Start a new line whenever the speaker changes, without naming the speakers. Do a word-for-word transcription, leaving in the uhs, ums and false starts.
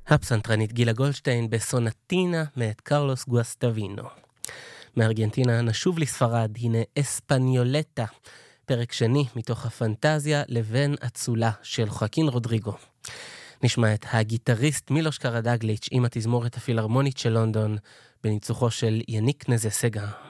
הפסנתרנית גילה גולדשטיין בסונטינה מאת קרלוס גואסטבינו. מארגנטינה נשוב לספרד, הנה אספניולטה, פרק שני מתוך הפנטזיה לבן אצולה של חואקין רודריגו. נשמע את הגיטריסט מילוש קרדגליץ' עם התזמורת הפילהרמונית של לונדון, בניצוחו של יניק נזסגה.